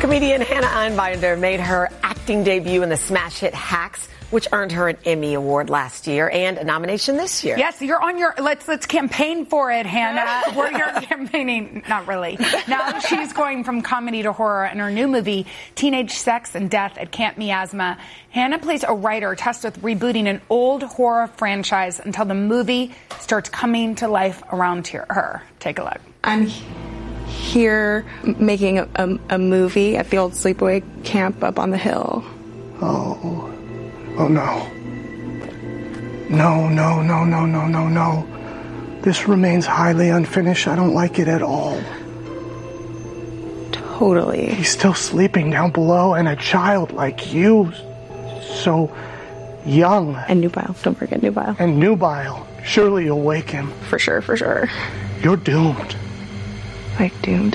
Comedian Hannah Einbinder made her acting debut in the smash hit Hacks, which earned her an Emmy Award last year and a nomination this year. Yes, you're on your, let's campaign for it, Hannah. You're campaigning, not really. Now she's going from comedy to horror in her new movie, Teenage Sex and Death at Camp Miasma. Hannah plays a writer tasked with rebooting an old horror franchise until the movie starts coming to life around her. Take a look. I'm here making a movie at the old sleepaway camp up on the hill. Oh, no. No. This remains highly unfinished. I don't like it at all. Totally. He's still sleeping down below, and a child like you, so young. And nubile. Don't forget nubile. And nubile. Surely you'll wake him. For sure. You're doomed. Like doomed?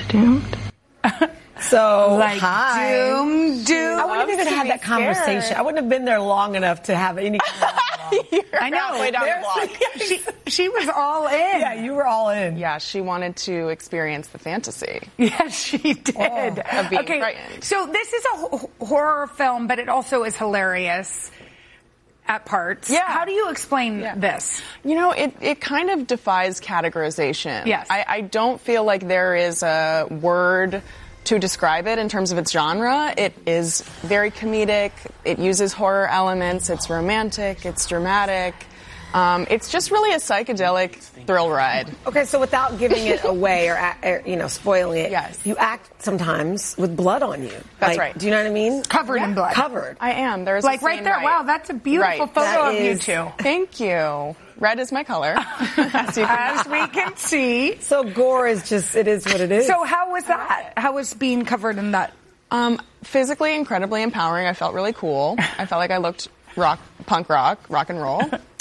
So, Like hi. Doom. I wouldn't have even had that conversation. I wouldn't have been there long enough to have any kind of I know. Halfway down the block. She was all in. Yeah, you were all in. Yeah, she wanted to experience the fantasy. Yes, she did. Of being frightened. So this is a horror film, but it also is hilarious at parts. Yeah. How do you explain this? You know, it kind of defies categorization. Yes. I don't feel like there is a word to describe it in terms of its genre. It is very comedic. It uses horror elements. It's romantic. It's dramatic. It's just really a psychedelic thrill ride. Okay, so without giving it away or spoiling it, Yes. you act sometimes with blood on you. That's right. Do you know what I mean? Covered in blood. Covered. I am. There's Like a right scene there. Wow, that's a beautiful Right. photo That of you is- two. Thank you. Red is my color. As you can As we can see. So gore is just, it is what it is. So how was that? How was being covered in that? Physically incredibly empowering. I felt really cool. I felt like I looked punk rock and roll.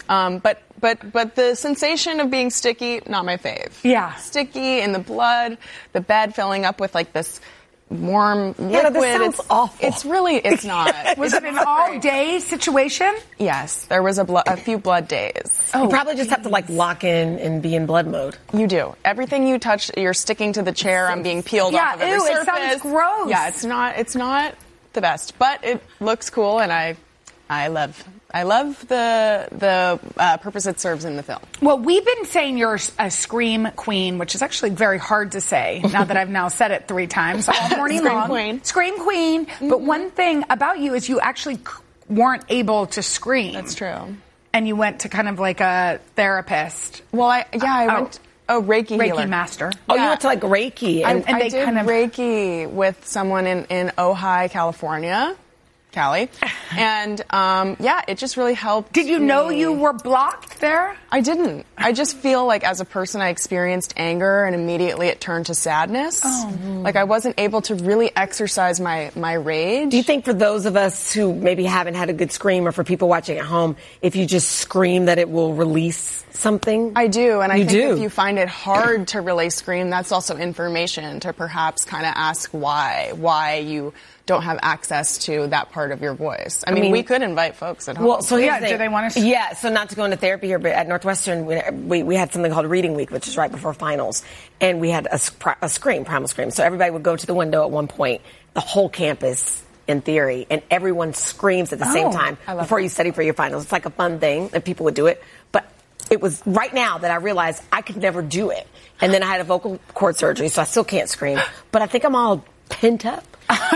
But the sensation of being sticky, not my fave. Yeah. Sticky in the blood, the bed filling up with like this warm liquid. this sounds awful. It's not. Was it an all-day situation? Yes, there was a few blood days. You probably just have to lock in and be in blood mode. You do. Everything you touch, you're sticking to the chair. I'm being peeled off of every ew, surface. it sounds gross. Yeah, it's not the best, but it looks cool, and I love the purpose it serves in the film. Well, we've been saying you're a scream queen, which is actually very hard to say now that I've now said it 3 times all morning Scream long. queen. Scream queen. Mm-hmm. But one thing about you is you actually weren't able to scream. That's true. And you went to kind of like a therapist. Well, I went a Reiki healer. master. Oh, you went to Reiki. I they did kind of Reiki with someone in Ojai, California. Cali. And, it just really helped. Did you know you were blocked there? I didn't. I just feel like as a person I experienced anger and immediately it turned to sadness. Oh. Like I wasn't able to really exercise my rage. Do you think for those of us who maybe haven't had a good scream, or for people watching at home, if you just scream that it will release something? I do, and I think do. if you find it hard to really scream, that's also information to perhaps kind of ask why you don't have access to that part of your voice. I mean, we could invite folks at home. Well, so here's the thing. do they want to? Yeah, so not to go into therapy here, but at Northwestern, we had something called Reading Week, which is right before finals, and we had a primal scream. So everybody would go to the window at one point, the whole campus, in theory, and everyone screams at the same time before you study for your finals. It's like a fun thing, and people would do it. But it was right now that I realized I could never do it. And then I had a vocal cord surgery, so I still can't scream. But I think I'm all pent up.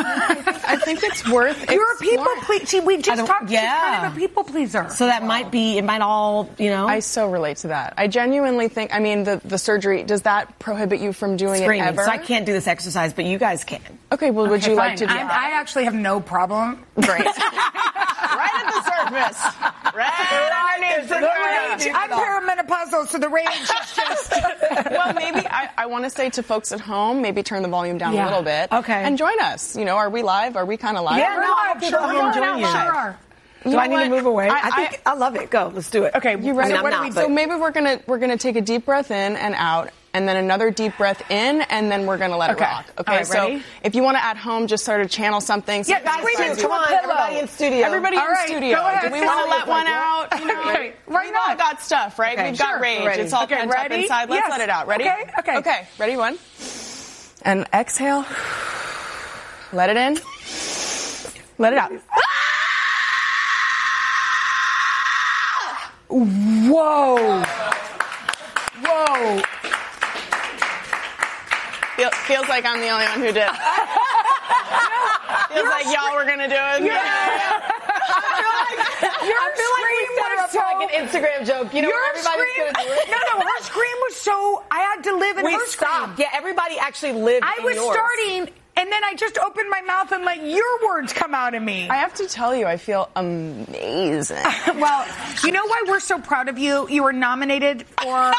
I think it's worth You're a people pleaser. See, we just talked. Yeah. She's kind of a people pleaser. So that it might all, I so relate to that. I genuinely think, the surgery, does that prohibit you from doing screaming. it ever? So I can't do this exercise, but you guys can. Okay, well, would you like to do I that? actually have no problem. Great. Right at the surface. I'm perimenopausal, so the rage is just... Well, maybe I want to say to folks at home, maybe turn the volume down a little bit. Okay. And join us. Are we live? Are we kind of live? Yeah, no, I'm sure sure we're I'm going joining you. Sure are. Do I need to move away? I I love it. Go. Let's do it. Okay, You ready? I mean, I'm not, So but- maybe we're gonna take a deep breath in and out, and then another deep breath in, and then we're gonna let it rock. Okay. All right, so ready? if you want to at home just sort of channel something. Yeah, something scream excites into you. Come on, pillow. everybody in studio. Everybody All in right, studio. go ahead. Do we want to let one out? Okay, right We've all now. got stuff, right? Okay, We've got sure, rage. ready. It's all Okay, pent up ready? inside. Let's Yes. let it out. Ready? Okay. Okay. Ready? 1. And exhale. Let it in. Let it out. Whoa. Whoa. Feels like I'm the only one who did. Feels like y'all were going to do it. I feel like we set her up for like an Instagram joke. You know, where everybody's going to do it. No, her scream was so, I had to live in her scream. Yeah, everybody actually lived in yours. I was starting, and then I just opened my mouth and let your words come out of me. I have to tell you, I feel amazing. Well, you know why we're so proud of you? You were nominated for an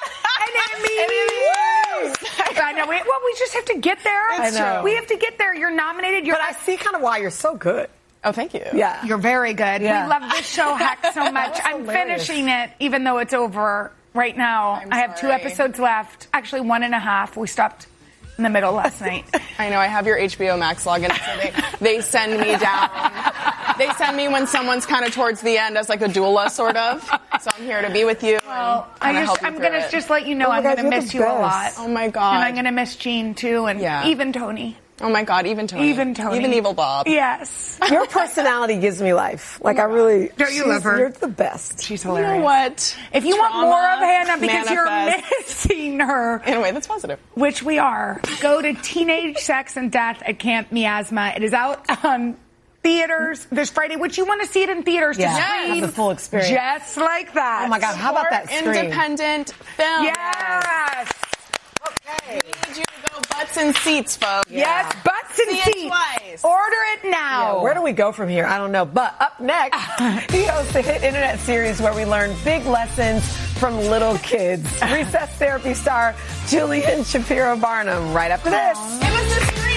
Emmy. I know. We just have to get there. I know. We have to get there. You're nominated. But I see kind of why you're so good. Oh, thank you. Yeah. You're very good. Yeah. We love this show, Heck, so much. I'm finishing it, even though it's over right now. I have 2 episodes left. Actually, 1.5. We stopped in the middle last night. I know. I have your HBO Max login, so they send me down. They send me when someone's kind of towards the end as like a doula, sort of. So I'm here to be with you. Well, I'm going to just let you know I'm going to miss you a lot. Oh, my God. And I'm going to miss Gene, too, and even Tony. Oh, my God, even Tony. Even Tony. Even Evil Bob. Yes. Your personality gives me life. Like, I really... Don't you love her? You're the best. She's hilarious. You know what? If you want more of Hannah because you're manifest. missing her... In a way that's positive. Which we are. Go to Teenage Sex and Death at Camp Miasma. It is out on theaters this Friday, which you want to see it in theaters to scream the full experience. just like that. Oh, my God. How about that scream? Independent film. Yes. Okay. We need you to go butts and seats, folks. Yes, butts and See it seats. twice. Order it now. Yeah, where do we go from here? I don't know. But up next, he hosts a hit internet series where we learn big lessons from little kids. Recess therapy star Julian Shapiro Barnum right after this.